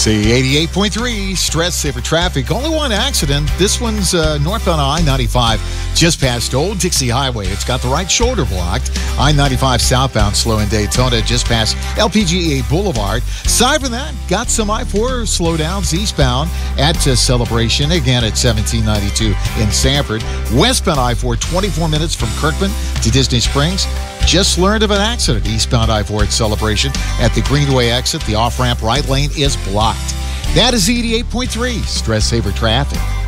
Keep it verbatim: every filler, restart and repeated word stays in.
See, eighty-eight point three, stress saver traffic. Only one accident. This one's uh, northbound I ninety-five, just past Old Dixie Highway. It's got the right shoulder blocked. I ninety-five southbound, slow in Daytona, just past L P G A Boulevard. Aside from that, got some I four slowdowns eastbound at uh, Celebration, again at seventeen ninety-two in Sanford. Westbound I four, twenty-four minutes from Kirkman to Disney Springs. Just learned of an accident eastbound I four at Celebration at the Greenway exit. The off-ramp right lane is blocked. That is eighty-eight point three, stress saver traffic.